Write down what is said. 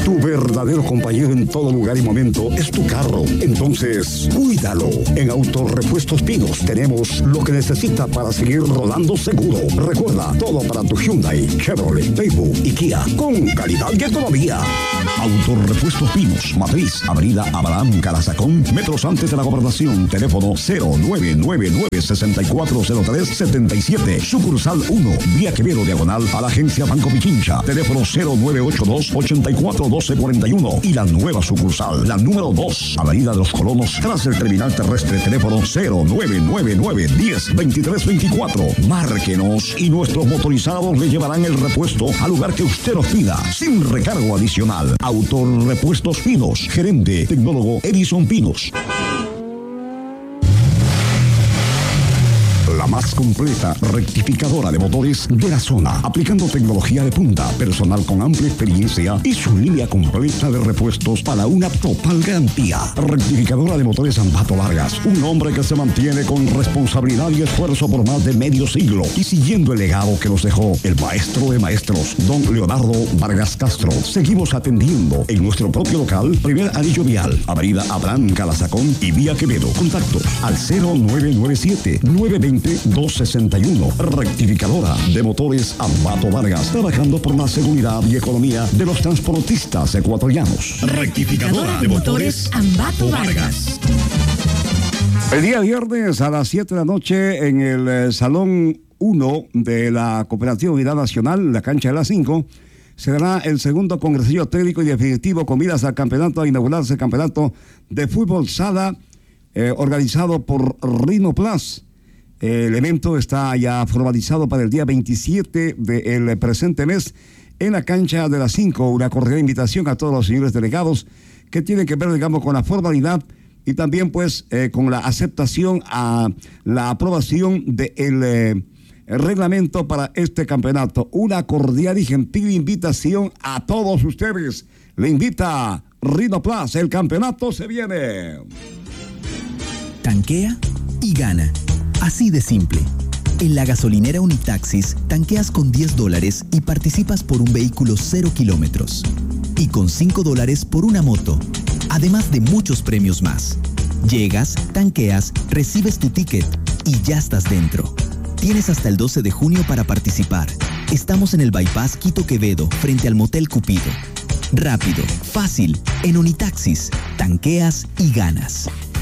Tu verdadero compañero en todo lugar y momento es tu carro. Entonces, cuídalo. En Autorepuestos Pinos tenemos lo que necesita para seguir rodando seguro. Recuerda, todo para tu Hyundai, Chevrolet, Daewoo y Kia, con calidad y economía. Autorepuestos Pinos, Matriz, Avenida Abraham Calazacón, metros antes de la Gobernación. Teléfono 0999-640377. Sucursal 1, Vía Quevedo, diagonal a la agencia Banco Pichincha. Teléfono 0982-841241. Y la nueva sucursal, la número 2, Avenida de los Colonos, tras el terminal terrestre. Teléfono 0999-102324. Márquenos y nuestros motorizados le llevarán el repuesto al lugar que usted nos pida, sin recargo adicional. Autorepuestos Pinos, gerente tecnólogo Edison Pinos. La más completa rectificadora de motores de la zona, aplicando tecnología de punta, personal con amplia experiencia y su línea completa de repuestos para una total garantía. Rectificadora de motores Ambato Vargas, un hombre que se mantiene con responsabilidad y esfuerzo por más de medio siglo y siguiendo el legado que nos dejó el maestro de maestros, don Leonardo Vargas Castro. Seguimos atendiendo en nuestro propio local, primer anillo vial, Avenida Abraham Calazacón y Vía Quevedo. Contacto al 0997-920-261. Rectificadora de motores Ambato Vargas, trabajando por la seguridad y economía de los transportistas ecuatorianos. Rectificadora de motores Ambato Vargas. El día viernes a las 7 de la noche en el Salón 1 de la Cooperativa Unidad Nacional, la cancha de las 5, se dará el segundo congresillo técnico y definitivo con miras al campeonato, a inaugurarse el campeonato de fútbol sala organizado por Rhino Plus. El evento está ya formalizado para el día 27 del presente mes en la cancha de las 5. Una cordial invitación a todos los señores delegados que tienen que ver, digamos, con la formalidad y también, pues, con la aceptación a la aprobación del reglamento para este campeonato. Una cordial y gentil invitación a todos ustedes. Le invita Rhino Plus. El campeonato se viene. Tanquea y gana. Así de simple. En la gasolinera Unitaxis, tanqueas con $10 y participas por un vehículo 0 kilómetros. Y con $5 por una moto. Además de muchos premios más. Llegas, tanqueas, recibes tu ticket y ya estás dentro. Tienes hasta el 12 de junio para participar. Estamos en el Bypass Quito Quevedo, frente al Motel Cupido. Rápido, fácil, en Unitaxis. Tanqueas y ganas.